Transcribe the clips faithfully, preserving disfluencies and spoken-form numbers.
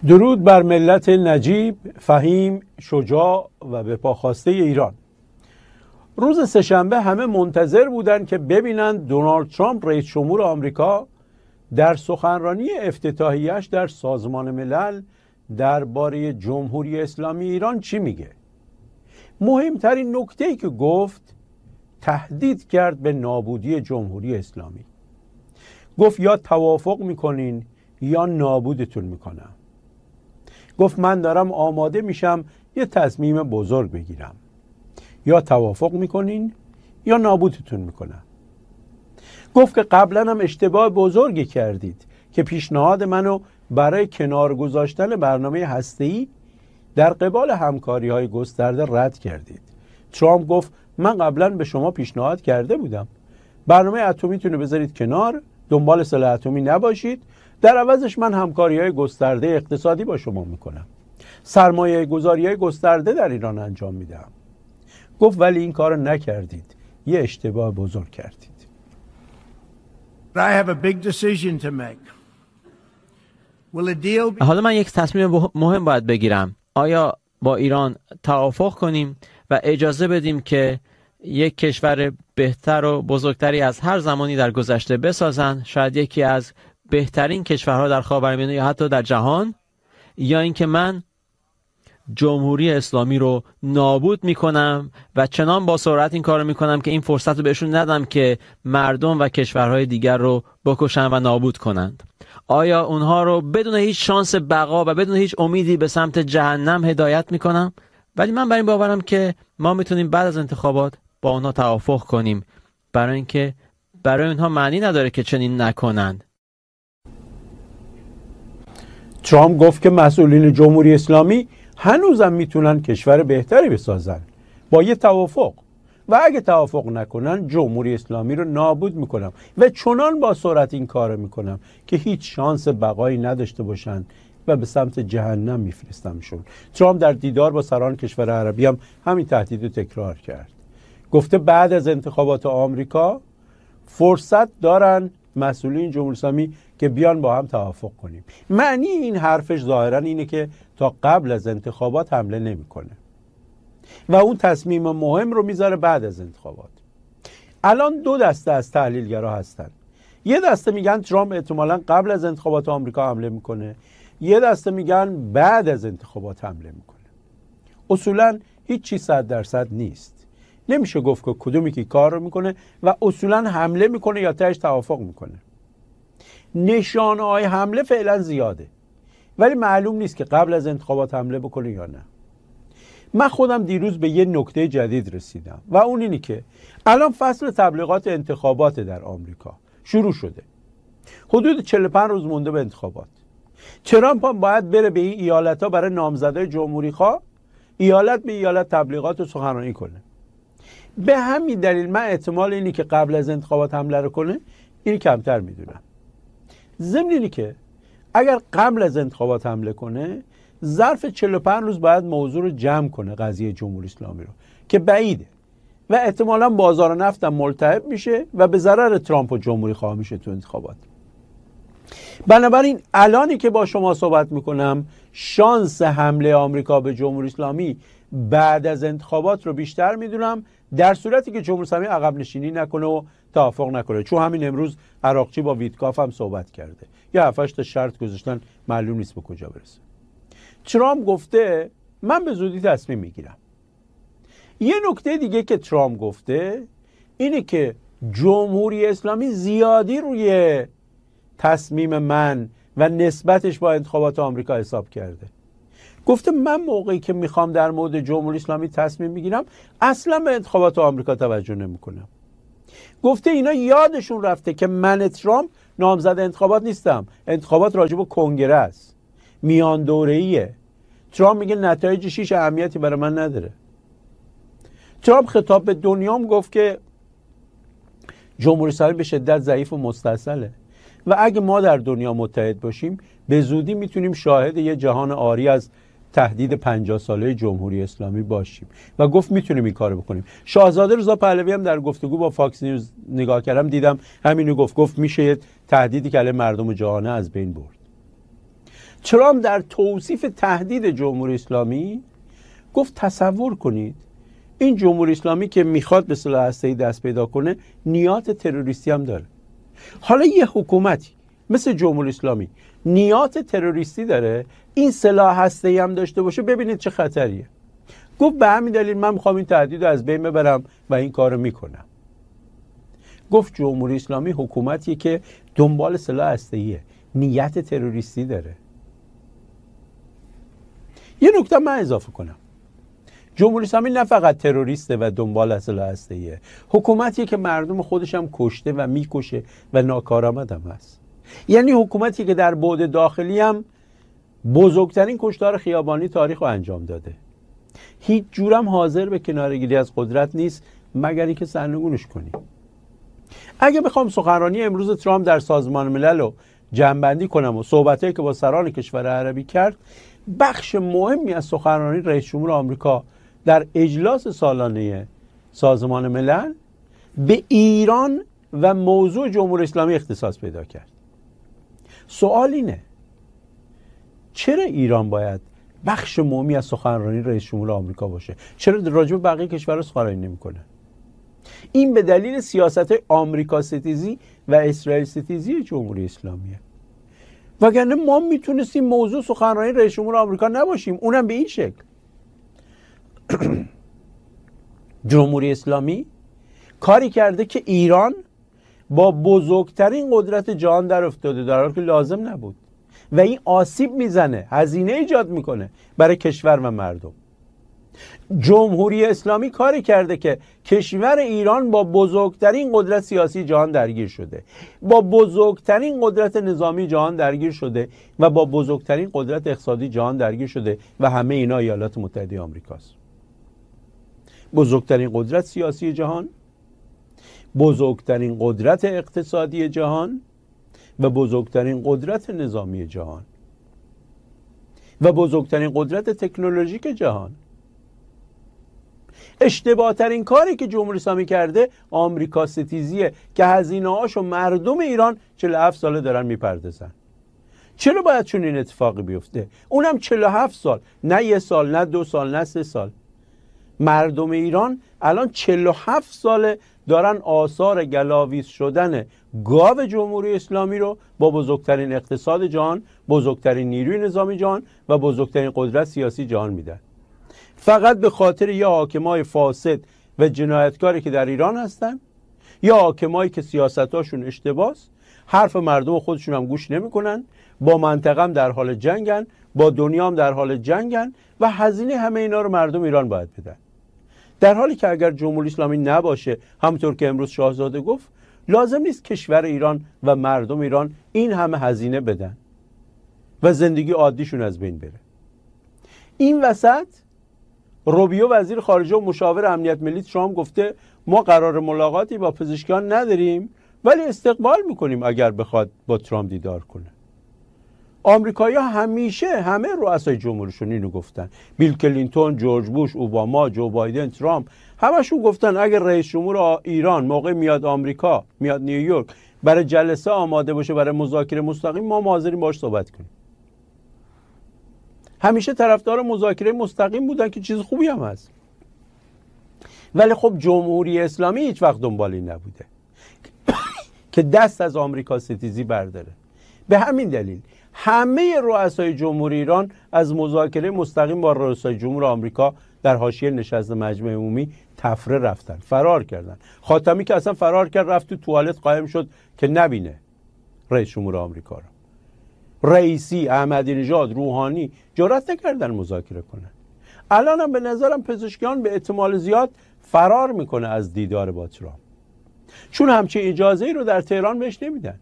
درود بر ملت نجیب، فهیم، شجاع و به پا خواسته ایران. روز سه‌شنبه همه منتظر بودند که ببینند دونالد ترامپ رئیس جمهور آمریکا در سخنرانی افتتاحیه‌اش در سازمان ملل درباره جمهوری اسلامی ایران چی میگه. مهمترین نکته‌ای که گفت تهدید کرد به نابودی جمهوری اسلامی. گفت یا توافق میکنین یا نابودتون میکنم. گفت من دارم آماده میشم یه تصمیم بزرگ بگیرم، یا توافق میکنین یا نابودتون میکنم. گفت که قبلا هم اشتباه بزرگی کردید که پیشنهاد منو برای کنار گذاشتن برنامه هسته‌ای در قبال همکاری‌های گسترده رد کردید. ترامپ گفت من قبلا به شما پیشنهاد کرده بودم برنامه اتمیتون رو بذارید کنار، دنبال سلاح اتمی نباشید، در عوضش من همکاری‌های گسترده اقتصادی با شما میکنم، سرمایه گذاری‌های گسترده در ایران انجام میدم. گفت ولی این کارو نکردید، یه اشتباه بزرگ کردید. I have a big decision to make. Will a deal be... حالا من یک تصمیم مهم باید بگیرم. آیا با ایران توافق کنیم و اجازه بدیم که یک کشور بهتر و بزرگتری از هر زمانی در گذشته بسازن، شاید یکی از بهترین کشورها در خاورمیانه یا حتی در جهان، یا اینکه من جمهوری اسلامی رو نابود میکنم و چنان با سرعت این کار رو میکنم که این فرصت رو بهشون ندم که مردم و کشورهای دیگر رو بکشن و نابود کنند. آیا اونها رو بدون هیچ شانس بقا و بدون هیچ امیدی به سمت جهنم هدایت میکنم؟ ولی من بر این باورم که ما میتونیم بعد از انتخابات با اونها توافق کنیم، برای اینکه برای اونها معنی نداره که چنین نکنند. ترامپ گفت که مسئولین جمهوری اسلامی هنوزم میتونن کشور بهتری بسازن با یه توافق، و اگه توافق نکنن جمهوری اسلامی رو نابود میکنم و چنان با سرعت این کار میکنم که هیچ شانس بقایی نداشته باشن و به سمت جهنم میفرستمشون. ترامپ در دیدار با سران کشور عربی هم همین تهدید رو تکرار کرد. گفته بعد از انتخابات آمریکا فرصت دارن مسئولین جمهوری اسلامی که بیان با هم توافق کنیم. معنی این حرفش ظاهرا اینه که تا قبل از انتخابات حمله نمیکنه و اون تصمیم مهم رو میذاره بعد از انتخابات. الان دو دسته از تحلیلگرا هستن. یه دسته میگن ترامپ احتمالاً قبل از انتخابات آمریکا حمله میکنه، یه دسته میگن بعد از انتخابات حمله میکنه. اصولاً هیچ چیز صد درصد نیست. نمیشه گفت که کدومی که کار رو میکنه و اصولاً حمله میکنه یا تهش توافق میکنه. نشانه های حمله فعلا زیاده، ولی معلوم نیست که قبل از انتخابات حمله بکنه یا نه. من خودم دیروز به یه نکته جدید رسیدم و اون اینی که الان فصل تبلیغات انتخابات در آمریکا شروع شده. حدود چهل و پنج روز مونده به انتخابات. ترامپ هم باید بره به این ایالت‌ها برای نامزدای جمهوری خواه ایالت به ایالت تبلیغات و سخنرانی کنه. به همین دلیل من احتمال اینی که قبل از انتخابات حمله رو کنه این کمتر میدونم. ضمن اینی که اگر قبل از انتخابات حمله کنه ظرف چهل و پنج روز باید موضوع رو جمع کنه، قضیه جمهوری اسلامی رو، که بعیده و احتمالاً بازار نفت هم ملتهب میشه و به ضرر ترامپ و جمهوری خواه میشه تو انتخابات. بنابراین الانی که با شما صحبت میکنم شانس حمله آمریکا به جمهوری اسلامی بعد از انتخابات رو بیشتر میدونم، در صورتی که جمهوری اسلامی عقب نشینی نکنه و توافق نکنه. چون همین امروز عراقچی با ویتکاف هم صحبت کرده، یا هفت هشت تا شرط گذاشتن، معلوم نیست به کجا برسه. ترامپ گفته من به زودی تصمیم میگیرم. یه نکته دیگه که ترامپ گفته اینه که جمهوری اسلامی زیادی روی تصمیم من و نسبتش با انتخابات آمریکا حساب کرده. گفته من موقعی که میخوام در مورد جمهوری اسلامی تصمیم میگیرم اصلا به انتخابات آمریکا توجه نمیکنم. گفته اینا یادشون رفته که من ترامپ نامزد انتخابات نیستم، انتخابات راجع به کنگره است، میان دوره‌ایه. ترامپ میگه نتایجش هیچ اهمیتی برای من نداره. ترامپ خطاب به دنیام گفت که جمهوری اسلامی به شدت ضعیف و مستاصله و اگه ما در دنیا متحد باشیم به زودی میتونیم شاهد یه جهان عاری از تهدید پنجاه ساله جمهوری اسلامی باشیم و گفت میتونیم این کارو بکنیم. شاهزاده رضا پهلوی هم در گفتگو با فاکس نیوز نگاه کردم دیدم همینو گفت گفت میشه تهدیدی که علیه مردم جهانه از بین برد. ترامپ در توصیف تهدید جمهوری اسلامی گفت تصور کنید این جمهوری اسلامی که میخواد به سلاح هسته‌ای دست پیدا کنه نیات تروریستی هم داره. حالا یه حکومتی مثل جمهوری اسلامی نیات تروریستی داره، این سلاح هسته‌ای هم داشته باشه، ببینید چه خطریه. گفت به همین دلیل من میخوام این تهدید رو از بین ببرم و این کارو میکنم. گفت جمهوری اسلامی حکومتیه که دنبال سلاح هسته‌ایه، نیت تروریستی داره. یه نکته من اضافه کنم، جمهوری اسلامی نه فقط تروریسته و دنبال سلاح هسته‌ایه، حکومتیه که مردم خودش هم کشته و میکشه و ناکارآمد هم هست. یعنی حکومتی که در بعد داخلی هم بزرگترین کشتار خیابانی تاریخ رو انجام داده. هیچ جورم حاضر به کناره‌گیری از قدرت نیست مگر اینکه سرنگونش کنی. اگه بخوام سخنرانی امروز ترامپ در سازمان ملل رو جمع‌بندی کنم و صحبتایی که با سران کشور عربی کرد، بخش مهمی از سخنرانی رئیس جمهور آمریکا در اجلاس سالانه سازمان ملل به ایران و موضوع جمهوری اسلامی اختصاص پیدا کرد. سوال اینه چرا ایران باید بخش مهمی از سخنرانی رئیس جمهور آمریکا باشه؟ چرا راجع به بقیه کشورها سخنرانی نمی‌کنه؟ این به دلیل سیاست آمریکا ستیزی و اسرائیل ستیزی جمهوری اسلامیه. وگرنه ما میتونستیم موضوع سخنرانی رئیس جمهور آمریکا نباشیم، اونم به این شکل. جمهوری اسلامی کاری کرده که ایران با بزرگترین قدرت جهان در افتاده در حالی که لازم نبود و این آسیب میزنه، هزینه ایجاد میکنه برای کشور و مردم. جمهوری اسلامی کاری کرده که کشور ایران با بزرگترین قدرت سیاسی جهان درگیر شده، با بزرگترین قدرت نظامی جهان درگیر شده و با بزرگترین قدرت اقتصادی جهان درگیر شده و همه اینا ایالات متحده آمریکاست. بزرگترین قدرت سیاسی جهان، بزرگترین قدرت اقتصادی جهان و بزرگترین قدرت نظامی جهان و بزرگترین قدرت تکنولوژیک جهان. اشتباه ترین کاری که جمهوری اسلامی کرده آمریکا ستیزیه که هزینه هاشو مردم ایران چهل و هفت ساله دارن میپردازن. چرا باید چون این اتفاقی بیفته؟ اونم چهل و هفت سال، نه یه سال، نه دو سال، نه سه سال. مردم ایران الان چهل و هفت ساله دارن آثار گلاویز شدن گاو جمهوری اسلامی رو با بزرگترین اقتصاد جهان، بزرگترین نیروی نظامی جهان و بزرگترین قدرت سیاسی جهان میدن. فقط به خاطر یا حاکمای فاسد و جنایتکاری که در ایران هستن، یا حاکمایی که سیاستاشون اشتباهه، حرف مردم خودشون هم گوش نمیکنن، با منطقه هم در حال جنگن، با دنیا هم در حال جنگن و هزینه همه اینا رو مردم ایران باید بدن. در حالی که اگر جمهوری اسلامی نباشه، همونطور که امروز شاهزاده گفت، لازم نیست کشور ایران و مردم ایران این همه هزینه بدن و زندگی عادیشون از بین بره. این وسط روبیو وزیر خارجه و مشاور امنیت ملی ترامپ گفته ما قرار ملاقاتی با پزشکان نداریم ولی استقبال میکنیم اگر بخواد با ترامپ دیدار کنه. آمریکایی‌ها همیشه همه رؤسای جمهورشون اینو گفتن. بیل کلینتون، جورج بوش، اوباما، جو بایدن، ترامپ، همشون گفتن اگر رئیس جمهور ایران موقع میاد آمریکا، میاد نیویورک برای جلسه آماده باشه برای مذاکره مستقیم، ما حاضریم باهاش صحبت کنیم. همیشه طرفدار مذاکره مستقیم بودن که چیز خوبی هم هست. ولی خب جمهوری اسلامی هیچ وقت دنبال این نبوده که دست از آمریکا ستیزی برداره. به همین دلیل همه رؤسای جمهوری ایران از مذاکره مستقیم با رؤسای جمهور آمریکا در حاشیه نشست مجمع عمومی تفره رفتن، فرار کردن. خاتمی که اصلا فرار کرد، رفت تو توالت قایم شد که نبینه رئیس جمهور آمریکا رو. رئیسی، احمدی نژاد، روحانی جرأت نکردن مذاکره کنن. الان هم به نظرم پزشکیان به احتمال زیاد فرار میکنه از دیدار با ترامپ، چون همچین اجازه ای رو در تهران بهش نمیدن.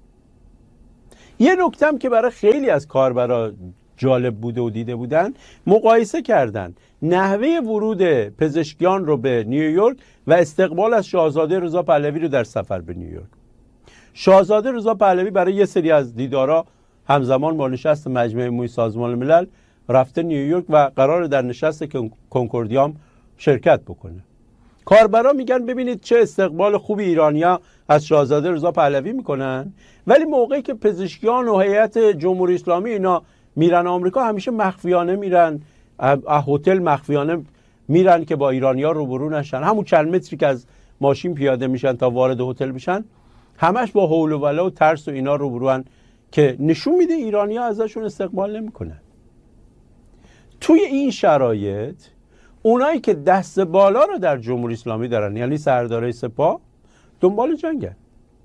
یه نکته هم که برای خیلی از کاربرا جالب بوده و دیده بودن، مقایسه کردن نحوه ورود پزشکیان رو به نیویورک و استقبال از شاهزاده رضا پهلوی رو در سفر به نیویورک. شاهزاده رضا پهلوی برای یه سری از دیدارا همزمان با نشست مجمع عمومی سازمان ملل رفته نیویورک و قرار در نشست کنکوردیام شرکت بکنه. کاربرا میگن ببینید چه استقبال خوبی ایرانیا از شاهزاده رضا پهلوی میکنن، ولی موقعی که پزشکیان و هیئت جمهوری اسلامی اینا میرن آمریکا همیشه مخفیانه میرن، هتل مخفیانه میرن که با ایرانی‌ها روبرو نشن. همون چند متری که از ماشین پیاده میشن تا وارد هتل بشن همش با هول و ولا و ترس و اینا روبروان که نشون میده ایرانی‌ها ازشون استقبال نمیکنن. توی این شرایط اونایی که دست بالا رو در جمهوری اسلامی دارن، یعنی سردارای سپاه، دنبال جنگن.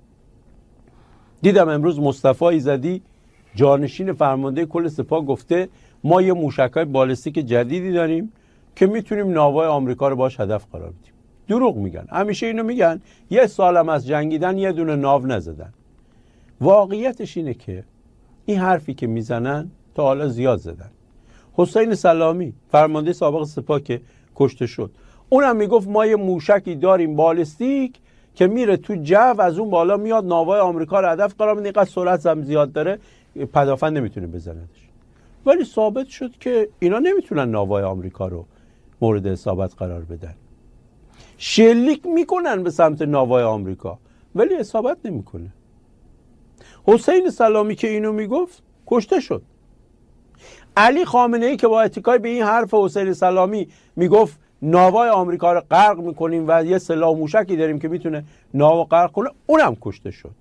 دیدم امروز مصطفی ایزدی جانشین فرمانده کل سپاه گفته ما یه موشک‌های بالستیک جدیدی داریم که میتونیم ناوهای آمریکا رو باش هدف قرار بدیم. دروغ میگن، همیشه اینو میگن. یه سالم از جنگیدن یه دونه ناو نزدن. واقعیتش اینه که این حرفی که میزنن تا حالا زیاد زدن. حسین سلامی فرمانده سابق سپاه که کشته شد، اونم میگفت ما یه موشکی داریم بالستیک که میره تو جو، از اون بالا میاد ناوهای آمریکا رو هدف قرار میده، اینقدر سرعت هم زیاد داره پدافند نمیتونه بزندش. ولی ثابت شد که اینا نمیتونن ناوهای آمریکا رو مورد اصابت قرار بدن. شلیک میکنن به سمت ناوهای آمریکا ولی اصابت نمیکنه. حسین سلامی که اینو میگفت کشته شد. علی خامنه ای که با اتکای به این حرف حسین سلامی میگفت ناوهای آمریکا رو غرق میکنیم و یه سلاح موشکی داریم که میتونه ناو غرق کنه، اونم کشته شد.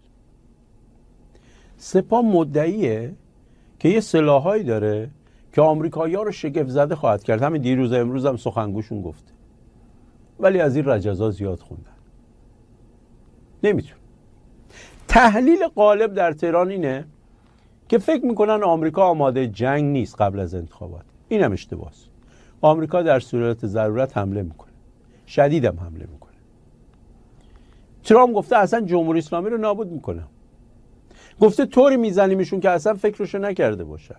سپاه مدعیه که یه سلاحایی داره که آمریکایی‌ها رو شگفت زده خواهد کرد. همین دیروز امروز هم سخنگوشون گفته. ولی از این رجزا زیاد خوندن. نمیتون. تحلیل غالب در تهران اینه که فکر میکنن آمریکا آماده جنگ نیست قبل از انتخابات. این هم اشتباهه. آمریکا در صورت ضرورت حمله میکنه. شدیدم حمله میکنه. ترامپ گفته اصلا جمهوری اسلامی رو نابود میکنه. گفته طوری میزنیمشون که اصلا فکرشو نکرده باشن.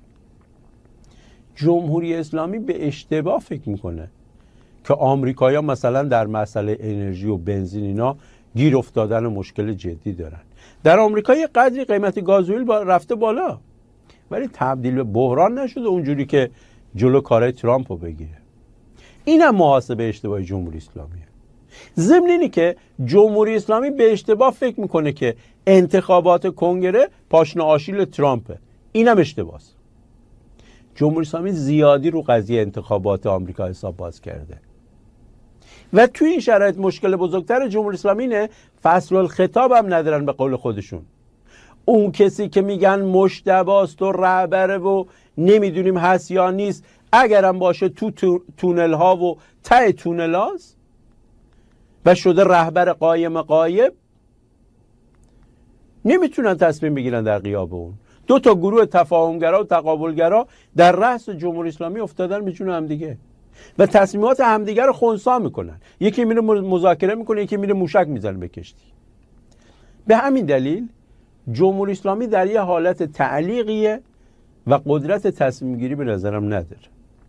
جمهوری اسلامی به اشتباه فکر میکنه که آمریکایی‌ها مثلا در مسئله انرژی و بنزین اینا گیر افتادن و مشکل جدی دارن. در آمریکا یه قدری قیمت گازوئیل با رفته بالا ولی تبدیل به بحران نشده اونجوری که جلو کارهای ترامپ رو بگیره. اینم محاسبه اشتباه جمهوری اسلامیه. ضمن اینی که جمهوری اسلامی به اشتباه فکر میکنه که انتخابات کنگره پاشنه آشیل ترامپه. اینم اشتباهه. جمهوری اسلامی زیادی رو قضیه انتخابات آمریکا حساب باز کرده و توی این شرایط مشکل بزرگتر جمهوری اسلامی اینه فصل الخطاب هم ندارن. به قول خودشون اون کسی که میگن مشتباست و رهبره و نمیدونیم هست یا نیست، اگرم باشه تو, تو تونل ها و ته تونل هاست و شده رهبر قایم قایب، نمیتونن تصمیم بگیرن در غیاب اون. دو تا گروه تفاهمگرا و تقابلگرا در رأس جمهوری اسلامی افتادن به جون همدیگه و تصمیمات همدیگه رو خنثی میکنن. یکی میره مذاکره میکنه، یکی میره موشک میزنه به کشتی. به همین دلیل جمهوری اسلامی در یه حالت تعلیقیه و قدرت تصمیم گیری به نظرم نداره.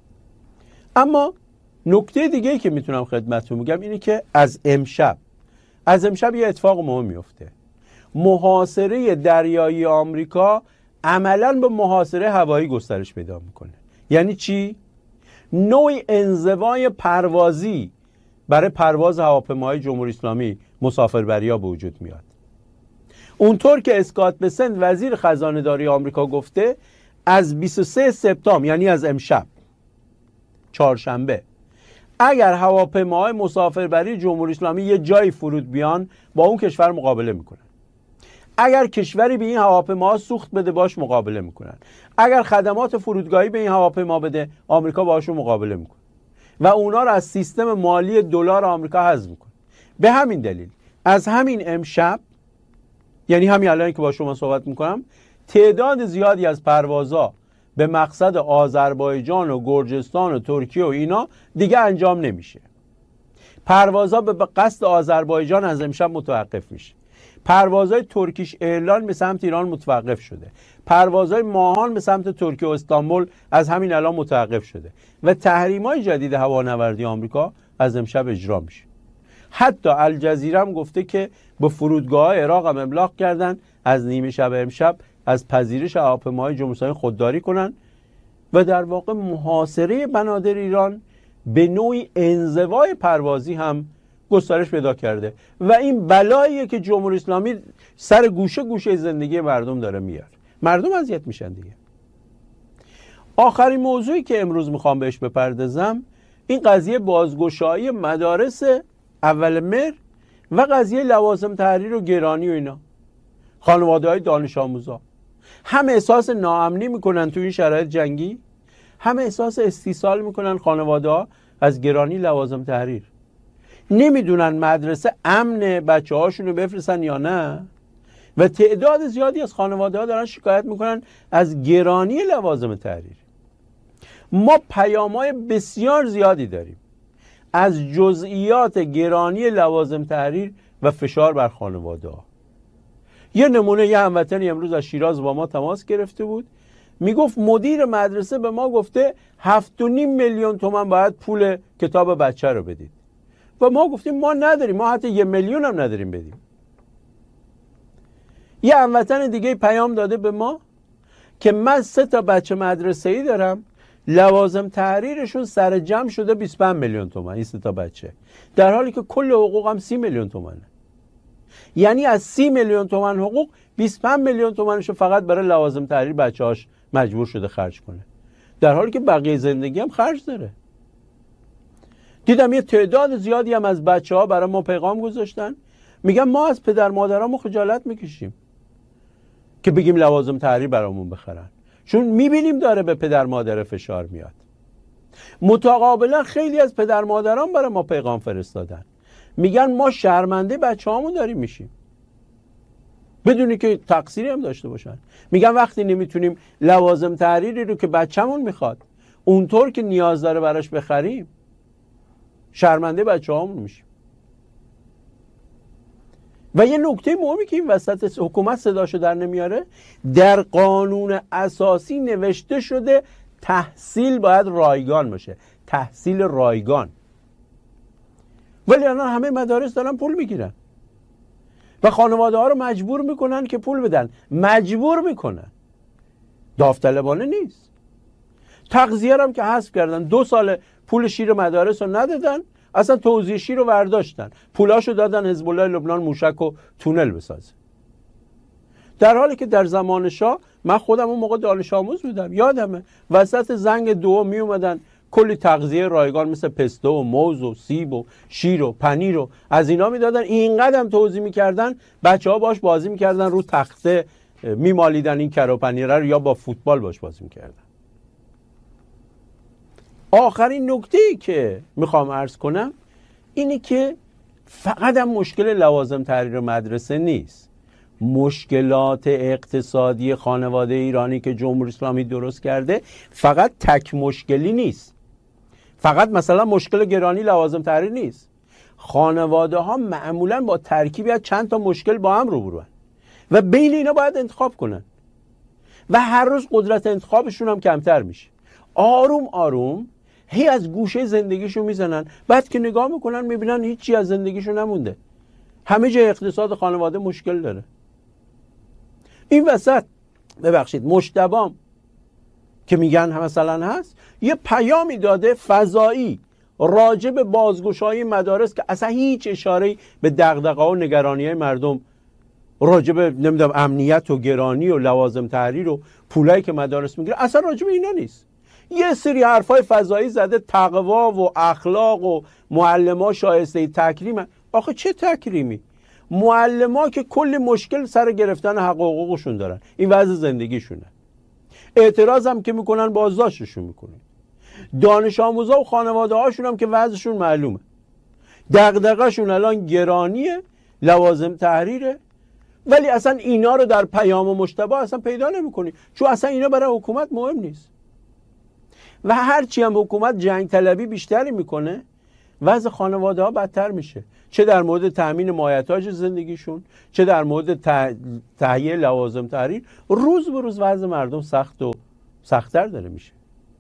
اما نکته دیگه‌ای که میتونم خدمتتون بگم اینه که از امشب از امشب یه اتفاق مهم میفته. محاصره دریایی آمریکا عملاً به محاصره هوایی گسترش پیدا میکنه. یعنی چی؟ نوعی انزوای پروازی برای پرواز هواپیماهای جمهوری اسلامی مسافربری‌ها به وجود میاد. اونطور که اسکات بسنت وزیر خزانه داری آمریکا گفته از بیست و سوم سپتامبر یعنی از امشب چهارشنبه اگر هواپیماهای مسافربری جمهوری اسلامی یه جایی فرود بیان با اون کشور مقابله میکنن. اگر کشوری به این هواپیماها سوخت بده باش مقابله میکنن. اگر خدمات فرودگاهی به این هواپیما بده آمریکا باهاشون مقابله میکنه و اونا رو از سیستم مالی دلار آمریکا حذف میکنه. به همین دلیل از همین امشب یعنی همین الان که با شما صحبت میکنم تعداد زیادی از پروازها به مقصد آذربایجان و گرجستان و ترکیه و اینا دیگه انجام نمیشه. پروازها به قصد آذربایجان از امشب متوقف میشه. پروازهای ترکیش ایرلاین به سمت ایران متوقف شده. پروازهای ماهان به سمت ترکیه و استانبول از همین الان متوقف شده و تحریم‌های جدید هوانوردی آمریکا از امشب اجرا میشه. حتی الجزیره هم گفته که به فرودگاه‌های عراق هم ابلاغ کردن از نیمه شب امشب از پذیرش هواپیماهای جمهوری اسلامی خودداری کنن و در واقع محاصره بنادر ایران به نوعی انزوای پروازی هم گسترش پیدا کرده و این بلاییه که جمهوری اسلامی سر گوشه گوشه زندگی مردم داره میاره. مردم اذیت میشن دیگه. آخرین موضوعی که امروز میخوام بهش بپردازم این قضیه بازگشایی مدارس اول مهر و قضیه لوازم تحریر و گرانی و اینا. خانواده های دانش آموزا هم احساس ناامنی میکنن تو این شرایط جنگی، هم احساس استیصال میکنن خانواده ها از گرانی لوازم تحریر. نمیدونن مدرسه امن بچه هاشون رو بفرستن یا نه و تعداد زیادی از خانواده ها دارن شکایت میکنن از گرانی لوازم تحریر. ما پیام‌های بسیار زیادی داریم از جزئیات گرانی لوازم تحریر و فشار بر خانواده ها. یه نمونه، یه هموطنی امروز از شیراز با ما تماس گرفته بود، میگفت مدیر مدرسه به ما گفته هفت و نیم میلیون تومان باید پول کتاب بچه رو بدید و ما گفتیم ما نداریم، ما حتی یه میلیون هم نداریم بدیم. یه هموطن دیگه پیام داده به ما که من سه تا بچه مدرسه‌ای دارم، لوازم تحریرشون سر جمع شده بیست و پنج میلیون تومان این سه تا بچه، در حالی که کل حقوقم سی میلیون تومانه. یعنی از سی میلیون تومان حقوق بیست و پنج میلیون تومانشو فقط برای لوازم تحریر بچه‌هاش مجبور شده خرج کنه، در حالی که بقیه زندگی هم خرج داره. دیدم یه تعداد زیادی هم از بچه‌ها برای ما پیغام گذاشتن، میگن ما از پدر مادرامون خجالت میکشیم که بگیم لوازم تحریر برامون بخرن، چون میبینیم داره به پدر مادر فشار میاد. متقابلا خیلی از پدر مادران برای ما پیغام فرستادن، میگن ما شرمنده بچه‌هامون داریم میشیم بدونی که تقصیری هم داشته باشن. میگن وقتی نمیتونیم لوازم تحریری رو که بچه‌مون میخواد اونطور که نیاز داره براش بخریم، شرمنده بچه‌هامون میشیم. و یه نکته مهمی که این وسط حکومت صداشو در نمیاره، در قانون اساسی نوشته شده تحصیل باید رایگان باشه، تحصیل رایگان، ولی الان همه مدارس دارن پول میگیرن و خانواده ها رو مجبور میکنن که پول بدن، مجبور میکنن، داوطلبانه نیست. تغذیه هم که حذف کردن، دو سال پول شیر مدارس رو ندادن، اصلا توزیع شیر رو برداشتن، پولاشو دادن حزب الله لبنان موشک و تونل بسازه. در حالی که در زمان شاه، من خودم اون موقع دانش آموز بودم، یادمه وسط زنگ دو می اومدن کلی تغذیه رایگان مثل پسته و موز و سیب و شیر و پنیر و از اینا میدادن، اینقدر هم توزیع میکردن بچه ها باش بازی میکردن، رو تخته میمالیدن این کره و پنیره رو یا با فوتبال باش بازی میکردن. آخرین نکته‌ای که میخوام عرض کنم اینی که فقط هم مشکل لوازم تحریر مدرسه نیست، مشکلات اقتصادی خانواده ایرانی که جمهوری اسلامی درست کرده فقط تک مشکلی نیست، فقط مثلا مشکل گرانی لوازم تحریر نیست. خانواده ها معمولا با ترکیبی از چند تا مشکل با هم روبروان و بین اینا باید انتخاب کنن و هر روز قدرت انتخابشون هم کمتر میشه. آروم آروم هی از گوشه زندگیشون میزنن، بعد که نگاه میکنن میبینن هیچی از زندگیشون نمونده، همه جای اقتصاد خانواده مشکل داره. این وسط ببخشید مجتبام که میگن مثلا هست یه پیامی داده فضایی راجع به بازگشایی مدارس که اصلا هیچ اشاره‌ای به دغدغه‌ها و نگرانی‌های مردم راجع به نمیدونم امنیت و گرانی و لوازم تحریر و پولایی که مدارس میگیره اصلا راجع به اینا نیست. یه سری حرفای فضایی زده، تقوا و اخلاق و معلم‌ها شایسته تکریم. آخه چه تکریمی؟ معلم‌ها که کلی مشکل سر گرفتن حق و حقوقشون دارن، این وضع زندگیشونه. اعتراض هم که میکنن بازداشتشون میکنن. دانش آموزا و خانواده هاشون هم که وضعشون معلومه، دغدغه‌شون الان گرانیه، لوازم تحریره، ولی اصلا اینا رو در پیام و مجتبی اصلا پیدا نمیکنی، چون اصلا اینا برای حکومت مهم نیست. و هرچی هم حکومت جنگ طلبی بیشتری میکنه وضع خانواده ها بدتر میشه، چه در مورد تامین مایحتاج زندگیشون، چه در مورد تهیه لوازم تحریر. روز به روز وضع مردم سخت و سخت‌تر داره میشه.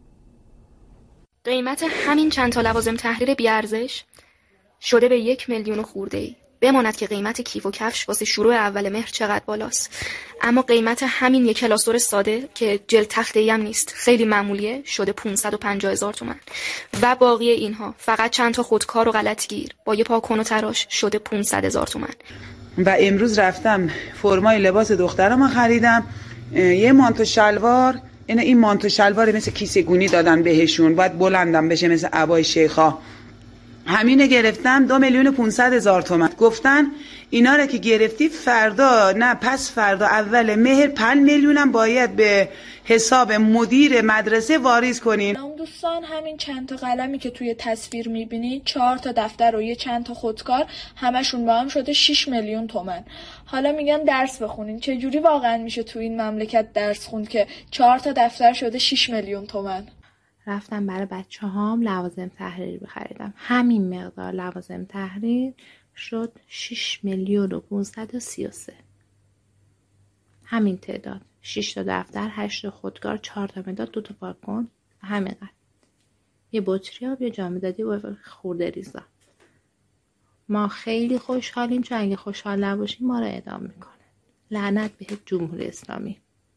قیمت همین چند تا لوازم تحریر بیارزش شده به یک میلیون خورده ای. بماند که قیمت کیف و کفش واسه شروع اول مهر چقدر بالاست، اما قیمت همین یک کلاسور ساده که جلد تخته‌ای هم نیست، خیلی معمولیه، شده پانصد و پنجاه هزار تومان و باقی اینها فقط چند تا خودکار و غلطگیر با یه پاکن و تراش شده پانصد هزار تومان. و امروز رفتم فرمای لباس دخترم خریدم، یه مانتو شلوار اینا این مانتو شلوار مثل کیسه گونی دادن بهشون، باید بلندم بشه مثل عبای شیخا. همینه گرفتم دو میلیون و پونصد هزار تومن. گفتن اینا رو که گرفتی فردا نه پس فردا اول مهر پنج میلیونم باید به حساب مدیر مدرسه واریز کنین. دوستان همین چند تا قلمی که توی تصویر میبینید، چهار تا دفتر و یه چند تا خودکار، همشون با هم شده شش میلیون تومن. حالا میگن درس بخونین، چه جوری واقعا میشه تو این مملکت درس خوند که چهار تا دفتر شده شش میلیون تومن؟ رفتم برای بچه هام لوازم تحریری بخریدم. همین مقدار لوازم تحریر شد شش میلیون و پونصد و سی و سه. همین تعداد. شش تا دفتر، هشت تا خودکار، چهار تا مداد، دو تا پاکن، همینقدر. یه بطری آب، یه جامدادی و خورده ریزا. ما خیلی خوشحالیم، چون اگه خوشحال نباشیم ما رو اعدام میکنه. لعنت به جمهوری اسلامی.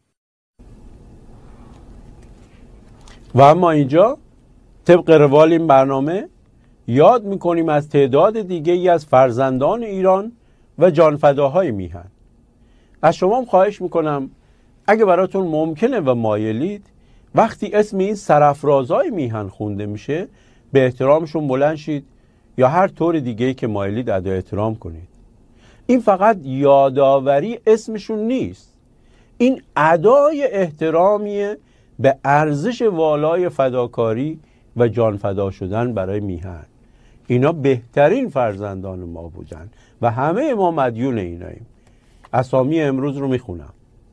و اما اینجا طبق روال این برنامه یاد میکنیم از تعداد دیگه ای از فرزندان ایران و جانفداهای میهن. از شما هم خواهش میکنم اگه براتون ممکنه و مایلید وقتی اسم این سرافرازهای میهن خونده میشه به احترامشون بلند شید یا هر طور دیگه‌ای که مایلید ادای احترام کنید. این فقط یادآوری اسمشون نیست، این ادای احترامیه به ارزش والای فداکاری و جان فدا شدن برای میهن. اینا بهترین فرزندان ما بودن و همه ما مدیون ایناییم. اسامی امروز رو میخونم.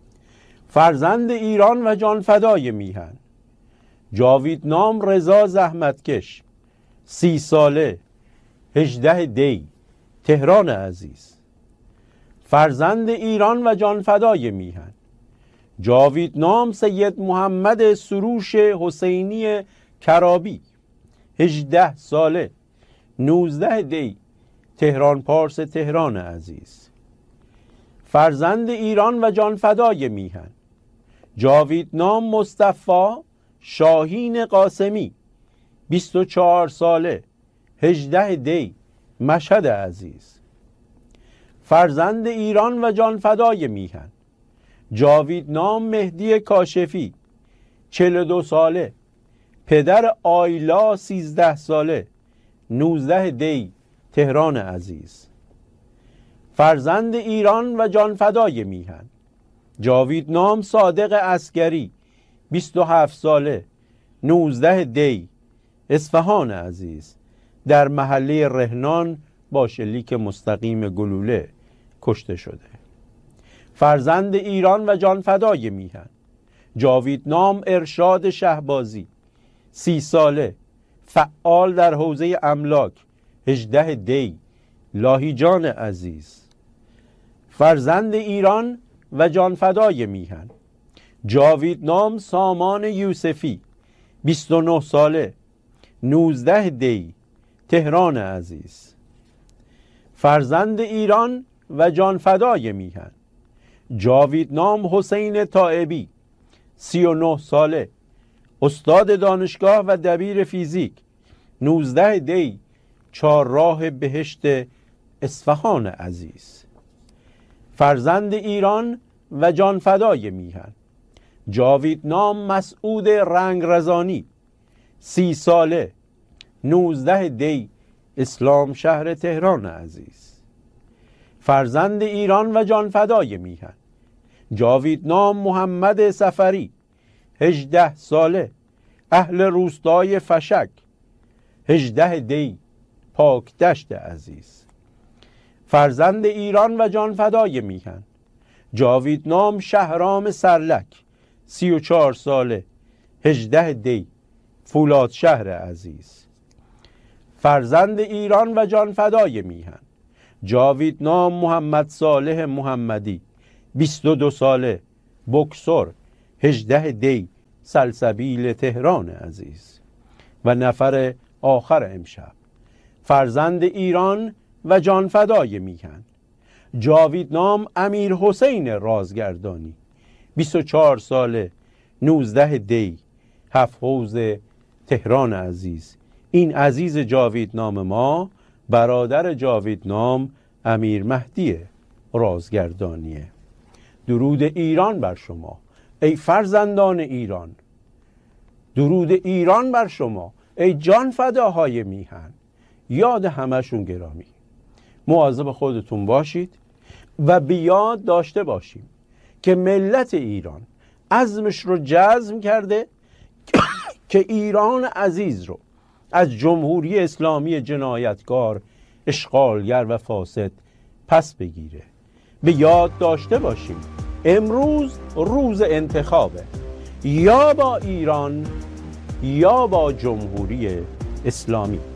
فرزند ایران و جان فدای میهن: جاویدنام رضا زحمتکش، سی ساله، هجده دی، تهران عزیز. فرزند ایران و جان فدای میهن: جاویدنام سید محمد سروش حسینی کرابی، هجده ساله، نوزده دی، تهران پارس تهران عزیز. فرزند ایران و جان فدای میهن: جاویدنام مصطفی شاهین قاسمی، بیست و چهار ساله، هجده دی، مشهد عزیز. فرزند ایران و جان فدای میهن: جاویدنام مهدی کاشفی، چهل و دو ساله، پدر آیلا، سیزده ساله، نوزده دی، تهران عزیز. فرزند ایران و جان فدای میهن: جاویدنام صادق عسکری، بیست و هفت ساله، نوزده دی، اصفهان عزیز. در محله رهنان با شلیک مستقیم گلوله کشته شده. فرزند ایران و جان فدای میهن: جاویدنام ارشاد شهبازی، سی ساله، فعال در حوزه املاک، هجده دی، لاهیجان عزیز. فرزند ایران و جان فدای میهن: جاویدنام سامان یوسفی، بیست و نه ساله، نوزده دی، تهران عزیز. فرزند ایران و جان فدای میهن: جاویدنام حسین طائبی، سی و نه ساله، استاد دانشگاه و دبیر فیزیک، نوزده دی، چهارراه بهشت، اصفهان عزیز. فرزند ایران و جان فدای میهن: جاویدنام مسعود رنگرزانی، سی ساله، نوزده دی، اسلام شهر تهران عزیز. فرزند ایران و جان فدای میهن: جاویدنام محمد سفری، هجده ساله، اهل روستای فشک، هجده دی، پاک دشت عزیز. فرزند ایران و جان فدای میهن: جاویدنام شهرام سرلک، سی و چهار ساله، هجده دی، فولاد شهر عزیز. فرزند ایران و جان فدای میهن: جاویدنام محمد صالح محمدی، بیست و دو ساله، بکسور، هجده دی، سلسبیل تهران عزیز. و نفر آخر امشب: فرزند ایران و جان فدای میهن: جاویدنام امیر حسین رازگردانی، بیست و چهار ساله، نوزده دی، هفت حوض تهران عزیز. این عزیز جاویدنام ما برادر جاویدنام امیر مهدی رازگردانیه. درود ایران بر شما، ای فرزندان ایران، درود ایران بر شما، ای جان فداهای میهن. یاد همشون گرامی. مواظب خودتون باشید و به یاد داشته باشیم که ملت ایران عزمش رو جزم کرده که ایران عزیز رو از جمهوری اسلامی جنایتکار، اشغالگر و فاسد پس بگیره. به یاد داشته باشیم امروز روز انتخابه، یا با ایران یا با جمهوری اسلامی.